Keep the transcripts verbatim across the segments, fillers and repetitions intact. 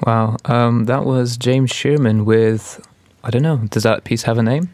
Wow. Um, that was James Shearman with, I don't know, does that piece have a name?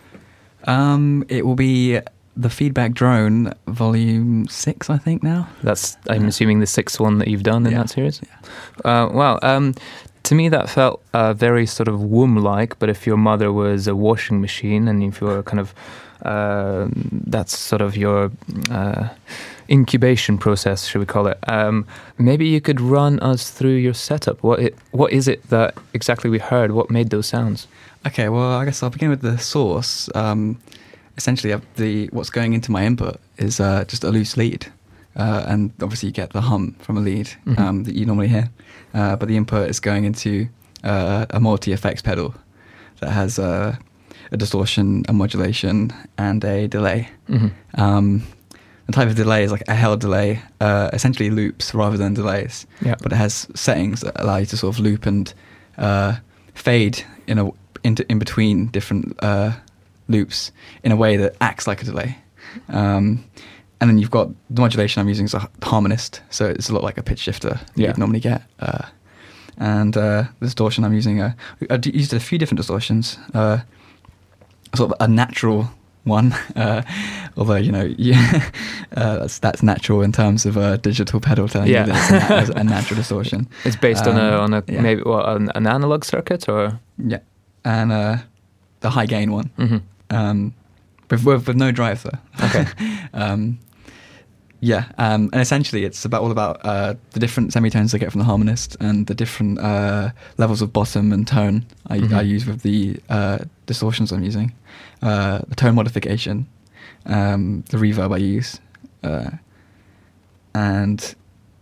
Um, it will be The Feedback Drone, Volume six, I think now. That's, I'm Yeah. assuming, the sixth one that you've done in Yeah. that series? Yeah. Uh, wow. Um, to me, that felt uh, very sort of womb-like, but if your mother was a washing machine and if you're kind of, uh, that's sort of your uh, incubation process, should we call it, um, maybe you could run us through your setup. What it, what is it that exactly we heard? What made those sounds? Okay, well, I guess I'll begin with the source. Um, essentially, uh, the what's going into my input is uh, just a loose lead. Uh, and obviously you get the hum from a lead Mhm. um, that you normally hear. Uh, but the input is going into uh, a multi-effects pedal that has uh, a distortion, a modulation, and a delay. Mm-hmm. Um, the type of delay is like a held delay, uh, essentially loops rather than delays. Yeah. But it has settings that allow you to sort of loop and uh, fade in a into in between different uh, loops in a way that acts like a delay. Um, and then you've got the modulation I'm using is a harmonist, so it's a lot like a pitch shifter that Yeah. you'd normally get. Uh, and uh, the distortion I'm using, uh, I d- used a few different distortions. Uh, sort of a natural one, uh, although you know, yeah, uh, that's that's natural in terms of a digital pedal telling Yeah. you that it's a, a natural distortion. It's based on a Um, on a yeah. maybe what, an, an analog circuit or Yeah, and uh, the high gain one, mm-hmm. um, with, with with no drive though. Okay. um, yeah, um, and essentially it's about all about uh, the different semitones I get from the harmonist and the different uh, levels of bottom and tone I, Mhm. I use with the uh, distortions I'm using, uh, the tone modification, um, the reverb I use, uh, and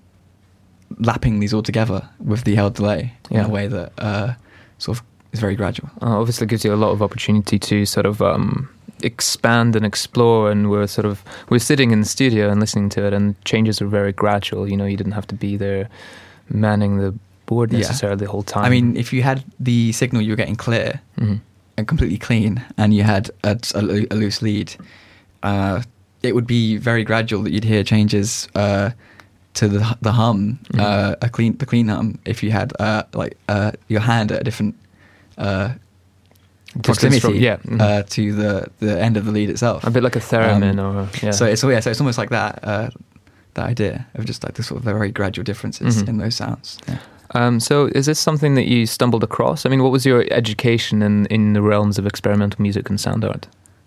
lapping these all together with the held delay Yeah. in a way that uh, sort of is very gradual. Uh, obviously gives you a lot of opportunity to sort of um, expand and explore, and we're sort of we're sitting in the studio and listening to it, and changes are very gradual. You know, you didn't have to be there manning the board Yeah. necessarily the whole time. I mean, if you had the signal you were getting clear hmm and completely clean, and you had a, a, loo- a loose lead, uh, it would be very gradual that you'd hear changes uh, to the the hum, Mhm. uh, a clean the clean hum. If you had uh, like uh, your hand at a different uh, Distance proximity, from- yeah, mhm. uh, to the the end of the lead itself. a bit like a theremin, Um, or yeah. So it's yeah, so it's almost like that. Uh, that idea of just like the sort of very gradual differences Mhm. in those sounds. Yeah. Um, so is this something that you stumbled across? I mean, what was your education in, in the realms of experimental music and sound art?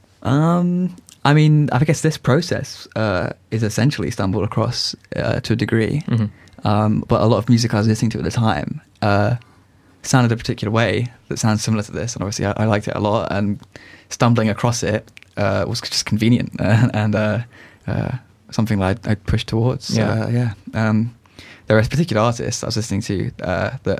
Um, I mean, I guess this process uh, is essentially stumbled across uh, to a degree. Mhm. Um, but a lot of music I was listening to at the time uh, sounded a particular way that sounds similar to this, and obviously I, I liked it a lot. And stumbling across it uh, was just convenient uh, and uh, uh, something that I'd, I'd pushed towards. Yeah. uh, yeah. Um, there are particular artists I was listening to uh, that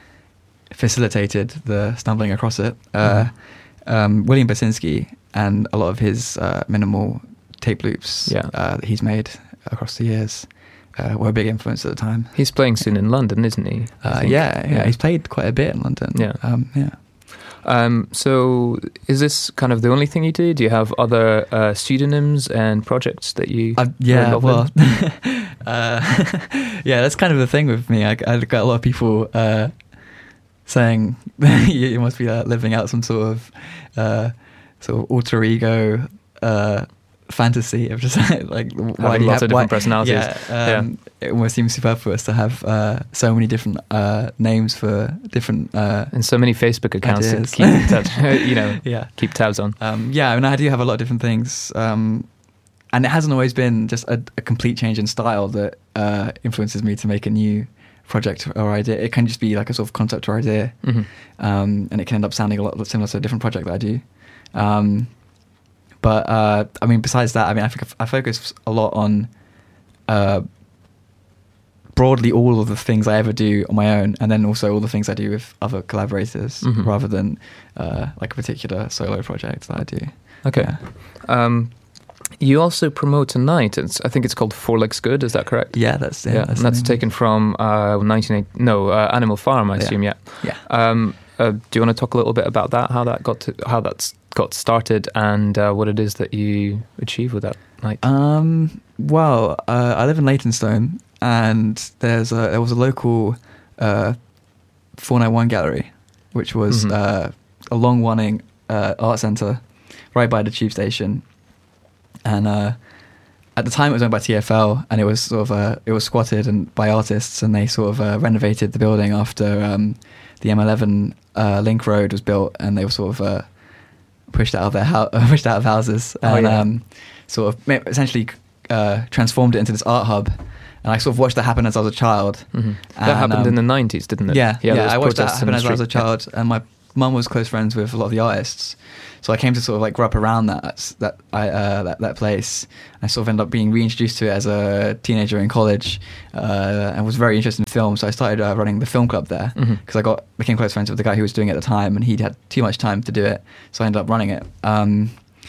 facilitated the stumbling across it. Uh, um, William Basinski and a lot of his uh, minimal tape loops Yeah. uh, that he's made across the years uh, were a big influence at the time. He's playing soon in London, isn't he? I Uh, think? yeah, yeah, he's played quite a bit in London. Yeah. um, yeah. Um, so is this kind of the only thing you do? Do you have other uh, pseudonyms and projects that you Uh, are yeah, involved well, in? uh, yeah, that's kind of the thing with me. I, I got a lot of people uh, saying you, you must be uh, living out some sort of uh, sort of alter ego uh, fantasy of just like why do you lots have, of different why- personalities. Yeah, um, it almost seems superfluous to have uh, so many different uh, names for different. Uh, And so many Facebook accounts Ideas. to keep in touch, you know, yeah, keep tabs on. um, yeah. I mean, I do have a lot of different things. Um, and it hasn't always been just a, a complete change in style that uh, influences me to make a new project or idea. It can just be like a sort of concept or idea, hmm um, and it can end up sounding a lot similar to a different project that I do. Um, but uh, I mean, besides that, I mean, I think I focus a lot on uh, broadly all of the things I ever do on my own, and then also all the things I do with other collaborators, Mhm. rather than uh, like a particular solo project that I do. Okay. Yeah. Um, you also promote a night. It's, I think it's called Four Legs Good. Is that correct? Yeah, that's yeah, Yeah, that's, and the that's name. taken from uh, nineteen eighty. No, uh, Animal Farm, I Yeah. assume. Yeah. Yeah. Um, uh, do you want to talk a little bit about that? How that got to how that's got started, and uh, what it is that you achieve with that night? Um, well, uh, I live in Leytonstone, and there's a, there was a local uh, four ninety-one Gallery, which was Mhm. uh, a long-running uh, art centre right by the tube station. And uh, at the time it was owned by T F L, and it was sort of uh, it was squatted and by artists, and they sort of uh, renovated the building after um, the M eleven uh, link road was built, and they were sort of uh, pushed out of their hou- pushed out of houses, Oh, and yeah. um, sort of ma- essentially uh, transformed it into this art hub. And I sort of watched that happen as I was a child. Mhm. That And, happened um, in the nineties, didn't it? Yeah, yeah. there was I watched that protests in happen the as I was a street. Yeah. child, and my mum was close friends with a lot of the artists, so I came to sort of like grow up around that that I uh, that that place. I sort of ended up being reintroduced to it as a teenager in college, uh, and was very interested in film. So I started uh, running the film club there because Mhm. I got became close friends with the guy who was doing it at the time, and he'd had too much time to do it, so I ended up running it. Um,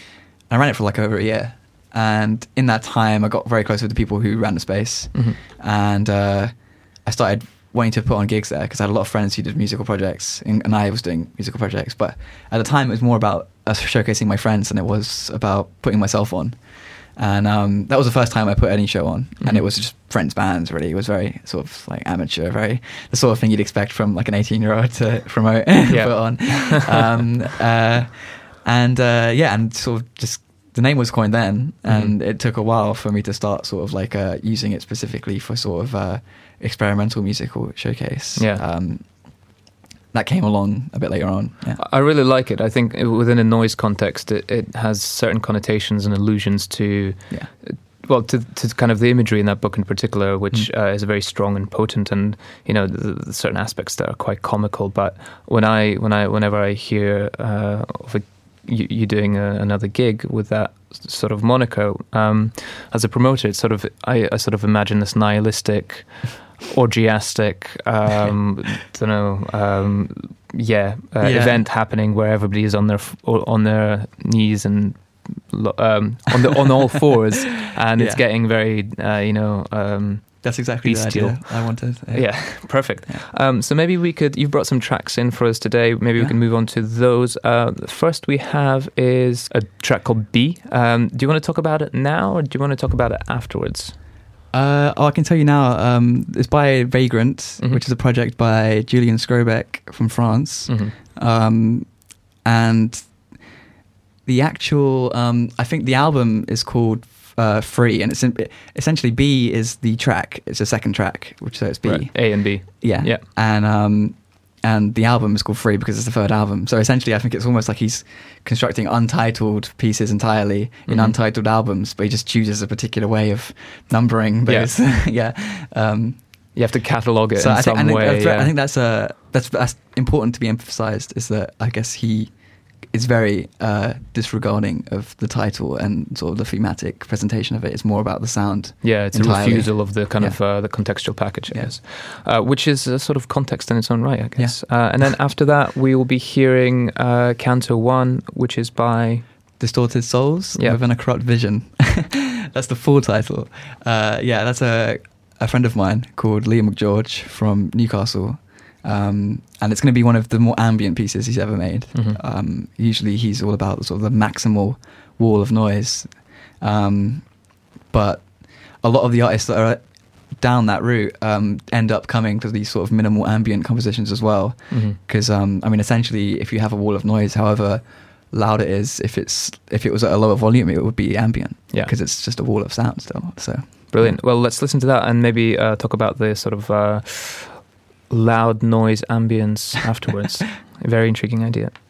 I ran it for like over a year. And in that time, I got very close with the people who ran the space, Mhm. and uh, I started wanting to put on gigs there because I had a lot of friends who did musical projects, and, and I was doing musical projects. But at the time, it was more about us showcasing my friends than it was about putting myself on. And um, that was the first time I put any show on, and Mhm. it was just friends' bands. Really, it was very sort of like amateur, very the sort of thing you'd expect from like an eighteen-year-old to promote Yeah. put on. Um, uh, and uh, yeah, and sort of just. The name was coined then, and Mhm. it took a while for me to start sort of like uh, using it specifically for sort of uh, experimental musical showcase. Yeah. Um, that came along a bit later on. Yeah. I really like it. I think within a noise context, it, it has certain connotations and allusions to, Yeah. well, to, to kind of the imagery in that book in particular, which Mm. uh, is very strong and potent, and you know, the, the certain aspects that are quite comical. But when I, when I, whenever I hear uh, of a you, you doing a, another gig with that sort of moniker, um, as a promoter, it's sort of I, I sort of imagine this nihilistic, orgiastic, um, don't know, um, yeah, uh, Yeah. event happening where everybody is on their f- on their knees and lo- um, on the on all fours, and it's Yeah. getting very, uh, you know. Um, That's exactly the Bestial. idea I wanted. yeah, perfect. Yeah. Um, so maybe we could, you've brought some tracks in for us today. Maybe we Yeah. can move on to those. Uh, the first we have is a track called B. Um, do you want to talk about it now, or do you want to talk about it afterwards? Uh, oh, I can tell you now. Um, it's by Vagrant, Mhm. which is a project by Julian Skrobeck from France. Mhm. Um, and the actual, um, I think the album is called uh, Free, and it's in, essentially B is the track. It's the second track, which so it's B. Right. A and B. Yeah, Yeah. and um, and the album is called Free because it's the third album. So essentially, I think it's almost like he's constructing untitled pieces entirely in Mhm. untitled albums, but he just chooses a particular way of numbering. Yeah. Those. yeah. Um, You have to catalogue it so in I think, some I think, way. that's, yeah. I think that's uh, that's that's important to be emphasized. Is that I guess he is very uh, disregarding of the title and sort of the thematic presentation of it. It's more about the sound. Yeah, it's entirely. a refusal of the kind Yeah. of uh, the contextual package, I Yeah. guess, uh, which is a sort of context in its own right, I guess. Uh, and then after that, we will be hearing uh, Canto One, which is by Distorted Souls Yeah. Within a Corrupt Vision. That's the full title. Uh, yeah, that's a a friend of mine called Liam McGeorge from Newcastle. Um, and it's going to be one of the more ambient pieces he's ever made. Mhm. Um, usually he's all about sort of the maximal wall of noise. Um, but a lot of the artists that are down that route um, end up coming to these sort of minimal ambient compositions as well. Mhm. Because, um, I mean, essentially, if you have a wall of noise, however loud it is, if it's if it was at a lower volume, it would be ambient. Yeah. Because it's just a wall of sound still. So Brilliant. Well, let's listen to that and maybe uh, talk about the sort of uh, loud noise ambience afterwards. A very intriguing idea.